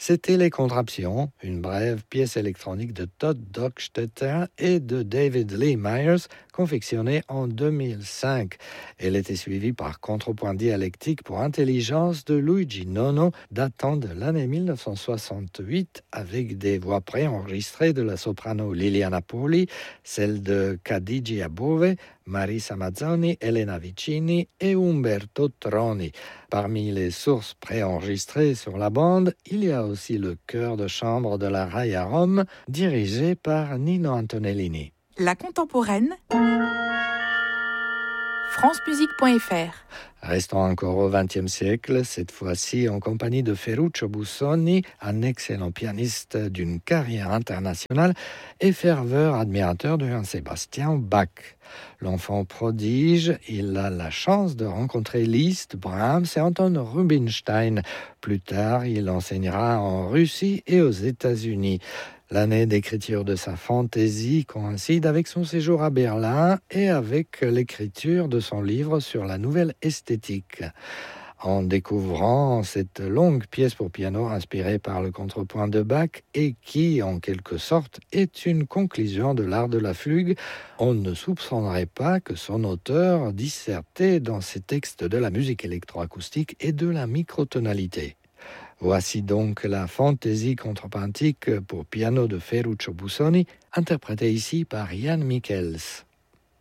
C'était Les Contraptions, une brève pièce électronique de Todd Dockstetter et de David Lee Myers, confectionnée en 2005. Elle était suivie par Contrepoint dialectique pour intelligence de Luigi Nono, datant de l'année 1968, avec des voix préenregistrées de la soprano Liliana Poli, celle de Khadija Bove, Marisa Mazzoni, Elena Vicini et Umberto Troni. Parmi les sources préenregistrées sur la bande, il y a aussi le chœur de chambre de la Rai à Rome, dirigé par Nino Antonellini. La contemporaine, francemusique.fr. Restons encore au XXe siècle, cette fois-ci en compagnie de Ferruccio Busoni, un excellent pianiste d'une carrière internationale et ferveur admirateur de Johann-Sebastian Bach. L'enfant prodige, il a la chance de rencontrer Liszt, Brahms et Anton Rubinstein. Plus tard, il enseignera en Russie et aux États-Unis. L'année d'écriture de sa fantaisie coïncide avec son séjour à Berlin et avec l'écriture de son livre sur la nouvelle esthétique. En découvrant cette longue pièce pour piano inspirée par le contrepoint de Bach et qui, en quelque sorte, est une conclusion de l'art de la fugue, on ne soupçonnerait pas que son auteur dissertait dans ses textes de la musique électroacoustique et de la microtonalité. Voici donc la fantaisie contrepointique pour piano de Ferruccio Busoni, interprétée ici par Jan Michels.